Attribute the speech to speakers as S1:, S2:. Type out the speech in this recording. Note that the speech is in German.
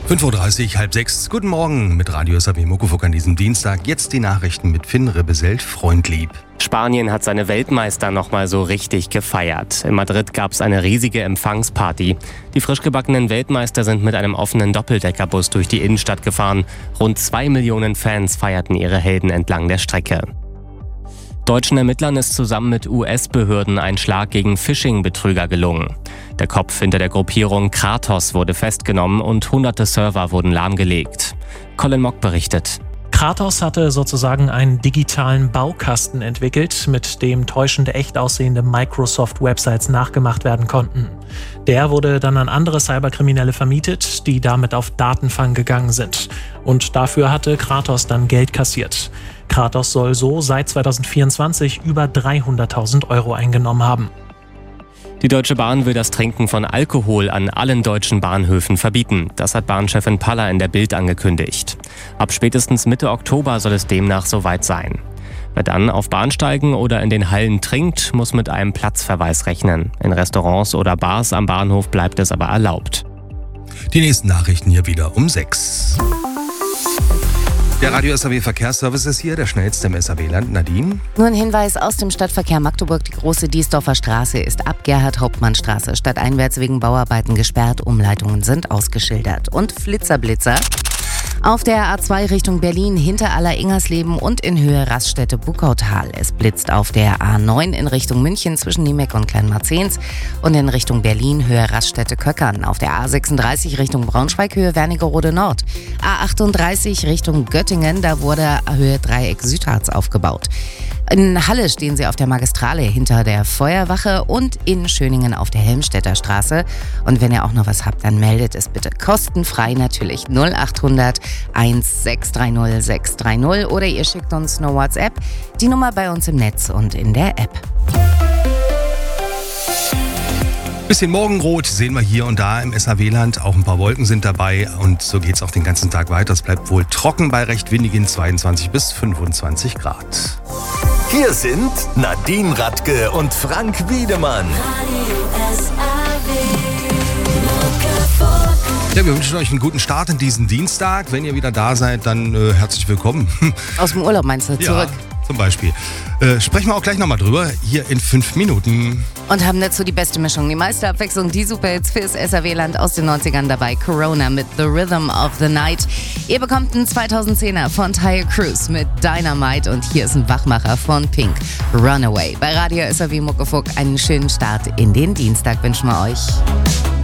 S1: 5.30 Uhr, halb sechs. Guten Morgen mit Radio SAW Muckefuck an diesem Dienstag. Jetzt die Nachrichten mit Finn Rebbeselt, Freundlieb.
S2: Spanien hat seine Weltmeister nochmal so richtig gefeiert. In Madrid gab es eine riesige Empfangsparty. Die frisch gebackenen Weltmeister sind mit einem offenen Doppeldeckerbus durch die Innenstadt gefahren. Rund 2 Millionen Fans feierten ihre Helden entlang der Strecke. Deutschen Ermittlern ist zusammen mit US-Behörden ein Schlag gegen Phishing-Betrüger gelungen. Der Kopf hinter der Gruppierung Kratos wurde festgenommen und hunderte Server wurden lahmgelegt. Colin Mock berichtet.
S3: Kratos hatte sozusagen einen digitalen Baukasten entwickelt, mit dem täuschende, echt aussehende Microsoft-Websites nachgemacht werden konnten. Der wurde dann an andere Cyberkriminelle vermietet, die damit auf Datenfang gegangen sind. Und dafür hatte Kratos dann Geld kassiert. Kratos soll so seit 2024 über 300.000 Euro eingenommen haben.
S2: Die Deutsche Bahn will das Trinken von Alkohol an allen deutschen Bahnhöfen verbieten. Das hat Bahnchefin Paller in der Bild angekündigt. Ab spätestens Mitte Oktober soll es demnach soweit sein. Wer dann auf Bahnsteigen oder in den Hallen trinkt, muss mit einem Platzverweis rechnen. In Restaurants oder Bars am Bahnhof bleibt es aber erlaubt.
S1: Die nächsten Nachrichten hier wieder um 6. Der Radio SAW Verkehrsservice ist hier, der schnellste im SAW-Land. Nadine?
S4: Nur ein Hinweis aus dem Stadtverkehr Magdeburg. Die große Diesdorfer Straße ist ab Gerhard-Hauptmann-Straße stadteinwärts wegen Bauarbeiten gesperrt. Umleitungen sind ausgeschildert. Und Flitzer-Blitzer. Auf der A2 Richtung Berlin hinter Aller-Ingersleben und in Höhe Raststätte-Buckautal. Es blitzt auf der A9 in Richtung München zwischen Niemeck und Kleinmarzens und in Richtung Berlin Höhe Raststätte-Köckern. Auf der A36 Richtung Braunschweig Höhe Wernigerode Nord. A38 Richtung Göttingen, da wurde Höhe Dreieck Südharz aufgebaut. In Halle stehen sie auf der Magistrale hinter der Feuerwache und in Schöningen auf der Helmstedter Straße. Und wenn ihr auch noch was habt, dann meldet es bitte kostenfrei natürlich 0800 1630 630 oder ihr schickt uns eine WhatsApp. Die Nummer bei uns im Netz und in der App.
S1: Bisschen Morgenrot sehen wir hier und da im SAW-Land. Auch ein paar Wolken sind dabei und so geht es auch den ganzen Tag weiter. Es bleibt wohl trocken bei recht windigen 22 bis 25 Grad.
S5: Hier sind Nadine Radke und Frank Wiedemann.
S1: Ja, wir wünschen euch einen guten Start in diesen Dienstag. Wenn ihr wieder da seid, dann herzlich willkommen.
S4: Aus dem Urlaub meinst du? Zurück?
S1: Ja, zum Beispiel. Sprechen wir auch gleich nochmal drüber, hier in 5 Minuten.
S4: Und haben dazu die beste Mischung, die meiste Abwechslung, die Superhits fürs SAW-Land aus den 90ern dabei. Corona mit The Rhythm of the Night. Ihr bekommt einen 2010er von Tyre Cruise mit Dynamite und hier ist ein Wachmacher von Pink, Runaway. Bei Radio SAW Muckefuck einen schönen Start in den Dienstag wünschen wir euch.